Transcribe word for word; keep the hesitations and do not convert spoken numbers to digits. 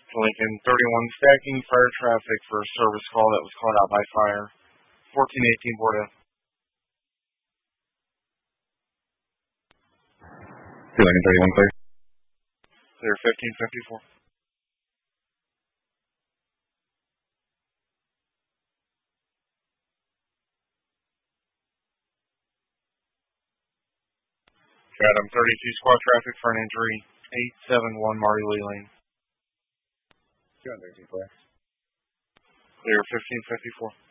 Lincoln thirty-one, stacking fire traffic for a service call that was caught out by fire. fourteen eighteen, Borda. two Lincoln thirty-one, clear. Clear, fifteen fifty-four. Adam thirty-two, squad traffic for an injury. eight seven one, Marty Lee Lane. two thirteen, clear. Clear, fifteen fifty-four.